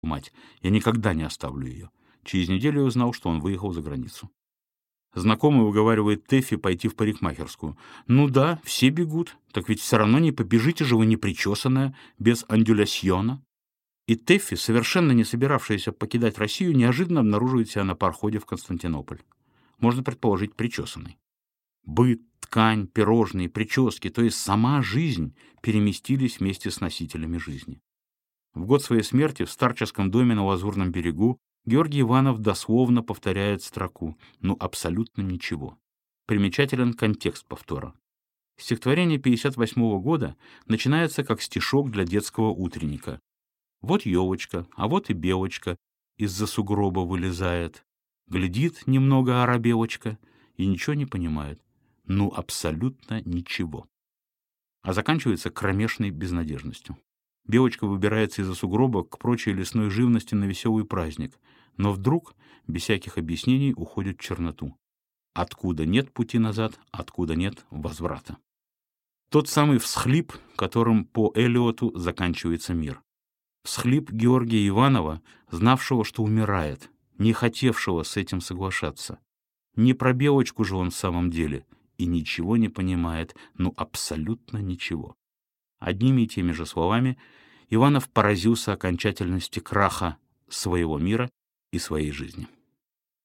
мать, я никогда не оставлю ее». Через неделю я узнал, что он выехал за границу. Знакомый уговаривает Тэффи пойти в парикмахерскую. «Ну да, все бегут, так ведь все равно не побежите же вы непричесанная, без андюлясьона». И Тэффи, совершенно не собиравшаяся покидать Россию, неожиданно обнаруживает себя на пароходе в Константинополь. Можно предположить, причесанной. Быт, ткань, пирожные, прически, то есть сама жизнь переместились вместе с носителями жизни. В год своей смерти в старческом доме на Лазурном берегу Георгий Иванов дословно повторяет строку «ну абсолютно ничего». Примечателен контекст повтора. Стихотворение 1958 года начинается как стишок для детского утренника. Вот елочка, а вот и белочка из-за сугроба вылезает. Глядит немного оробелочка и ничего не понимает. Ну, абсолютно ничего. А заканчивается кромешной безнадежностью. Белочка выбирается из-за сугроба к прочей лесной живности на веселый праздник, но вдруг, без всяких объяснений, уходит в черноту. Откуда нет пути назад, откуда нет возврата. Тот самый всхлип, которым по Элиоту заканчивается мир. Всхлип Георгия Иванова, знавшего, что умирает, не хотевшего с этим соглашаться. Не про белочку же он в самом деле, и ничего не понимает, ну абсолютно ничего. Одними и теми же словами Иванов поразился окончательности краха своего мира и своей жизни.